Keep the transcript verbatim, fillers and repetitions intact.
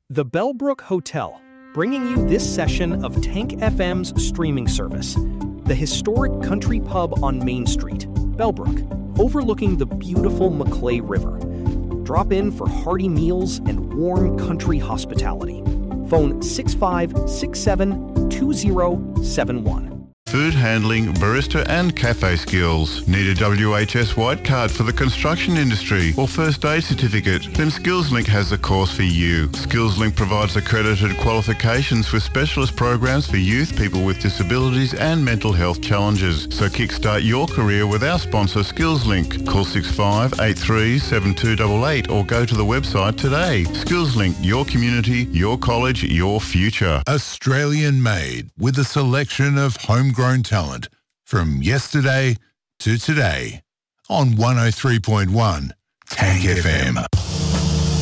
The Bellbrook Hotel, bringing you this session of Tank F M's streaming service. The historic country pub on Main Street, Bellbrook, overlooking the beautiful Maclay River. Drop in for hearty meals and warm country hospitality. Phone six five six seven two zero seven one. Food handling, barista and cafe skills. Need a W H S white card for the construction industry or first aid certificate? Then SkillsLink has a course for you. SkillsLink provides accredited qualifications for specialist programs for youth, people with disabilities and mental health challenges. So kickstart your career with our sponsor SkillsLink. Call six five eight three seven two eight eight or go to the website today. SkillsLink, your community, your college, your future. Australian made with a selection of homegrown talent from yesterday to today on one oh three point one Tank F M.